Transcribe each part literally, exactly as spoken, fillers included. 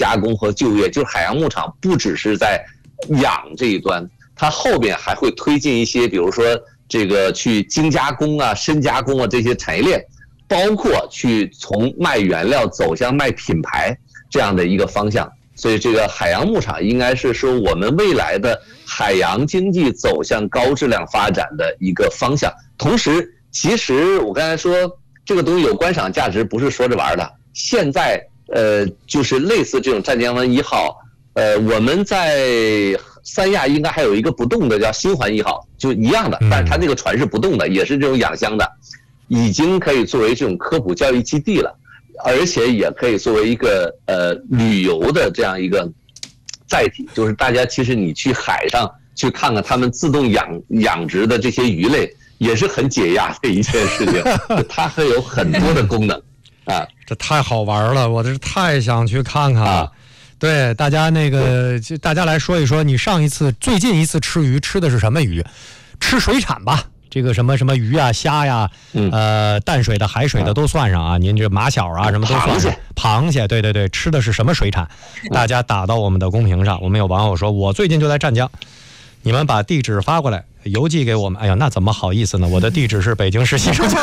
加工和就业，就是海洋牧场不只是在养这一端，它后边还会推进一些，比如说这个去精加工啊、深加工啊这些产业链，包括去从卖原料走向卖品牌这样的一个方向。所以这个海洋牧场应该是说我们未来的海洋经济走向高质量发展的一个方向。同时，其实我刚才说这个东西有观赏价值，不是说着玩的。现在呃，就是类似这种湛江湾一号，呃，我们在三亚应该还有一个不动的叫新环一号，就一样的，但是它那个船是不动的，也是这种养箱的，已经可以作为这种科普教育基地了。而且也可以作为一个呃旅游的这样一个载体，就是大家其实你去海上去看看他们自动养养殖的这些鱼类，也是很解压的一件事情。它还有很多的功能啊， 这太好玩了，我这太想去看看了。啊、对大家那个，就大家来说一说，你上一次最近一次吃鱼吃的是什么鱼？吃水产吧。这个什么什么鱼啊、虾呀、呃淡水的、海水的都算上啊。您这马小啊什么都算上。螃蟹，对对对，吃的是什么水产？大家打到我们的公屏上。我们有网友说，我最近就在湛江，你们把地址发过来，邮寄给我们。哎呀，那怎么好意思呢？我的地址是北京市西城区。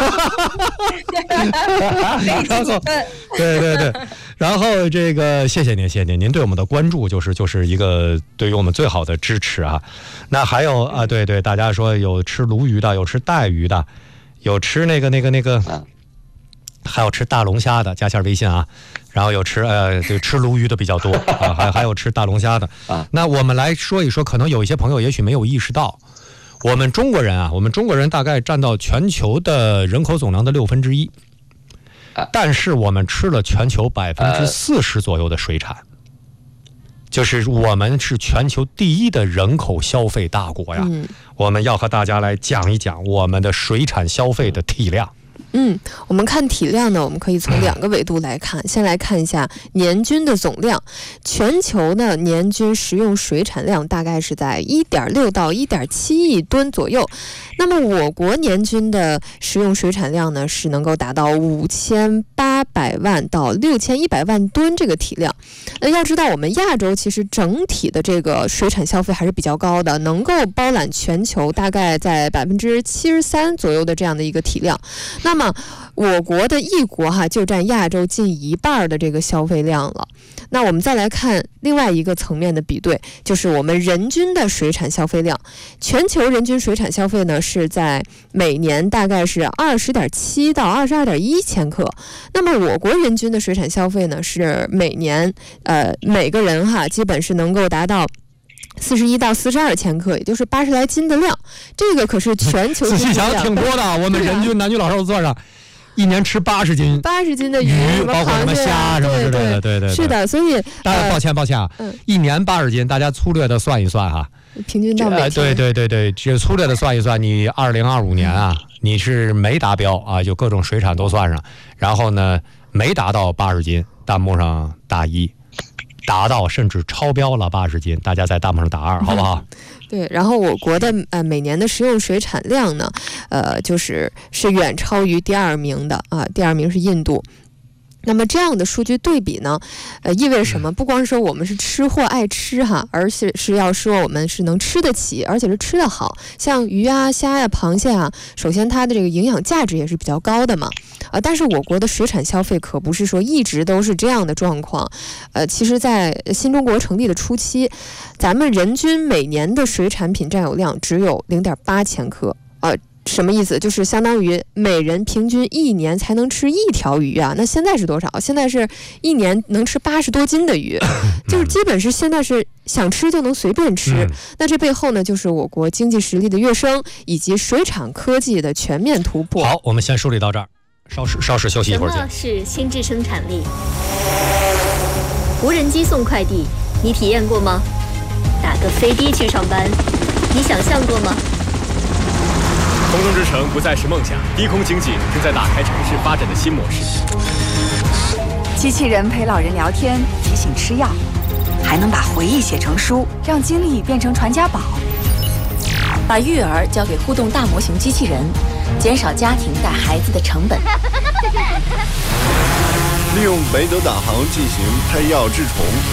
然后，对对对，然后这个谢谢您，谢谢您，您对我们的关注就是就是一个对于我们最好的支持啊。那还有啊，对对，大家说有吃鲈鱼的，有吃带鱼的，有吃那个那个那个，还有吃大龙虾的，加下微信啊。然后有吃呃，就吃鲈鱼的比较多啊，还还有吃大龙虾的啊。那我们来说一说，可能有一些朋友也许没有意识到，我们中国人啊，我们中国人大概占到全球的人口总量的六分之一，但是我们吃了全球百分之四十左右的水产。就是我们是全球第一的人口消费大国呀，嗯、我们要和大家来讲一讲我们的水产消费的体量。 嗯，我们看体量呢，我们可以从两个维度来看。先来看一下年均的总量，全球呢年均食用水产量大概是在 一点六到一点七亿吨左右。那么我国年均的食用水产量呢是能够达到五千八百万到六千一百万吨这个体量。那要知道我们亚洲其实整体的这个水产消费还是比较高的，能够包揽全球大概在百分之七十三左右的这样的一个体量。那么我国的一国哈就占亚洲近一半的这个消费量了。那我们再来看另外一个层面的比对，就是我们人均的水产消费量。全球人均水产消费呢是在每年大概是二十点七到二十二点一千克。那么我国人均的水产消费呢是每年呃每个人哈基本是能够达到四十一到四十二千克，也就是八十来斤的量。这个可是全球仔细想想挺多的，我们人均男女老少算上。一年吃八十斤， 八十斤的鱼， 包括什么虾什么之类的，对对， 是的，所以大家抱歉抱歉啊，一年八十斤，大家粗略的算一算哈， 平均到每天， 对对对对，只粗略的算一算，你二零二五年啊，你是没达标啊，就各种水产都算上，然后呢没达到八十斤，弹幕上打一，达到甚至超标了八十斤，大家在弹幕上打二，好不好？ 对，然后我国的呃每年的食用水产量呢，呃就是是远超于第二名的啊，第二名是印度。那么这样的数据对比呢，呃，意味着什么？不光是说我们是吃货爱吃哈，而且是要说我们是能吃得起，而且是吃得好。像鱼啊、虾呀、螃蟹啊，首先它的这个营养价值也是比较高的嘛。啊、呃，但是我国的水产消费可不是说一直都是这样的状况。呃，其实，在新中国成立的初期，咱们人均每年的水产品占有量只有零点八千克，呃。什么意思？就是相当于每人平均一年才能吃一条鱼啊。那现在是多少？现在是一年能吃八十多斤的鱼，就是基本是现在是想吃就能随便吃。嗯、那这背后呢，就是我国经济实力的跃升以及水产科技的全面突破。 好，我们先梳理到这儿，稍事稍事休息一会儿见。 什么是心智生产力？无人机送快递，你体验过吗？打个飞的去上班，你想象过吗？ 空中之城不再是梦想，低空经济正在打开城市发展的新模式。 机器人陪老人聊天，提醒吃药，还能把回忆写成书，让经历变成传家宝。 把育儿交给互动大模型机器人，减少家庭带孩子的成本。 利用梅德导航进行配药治虫，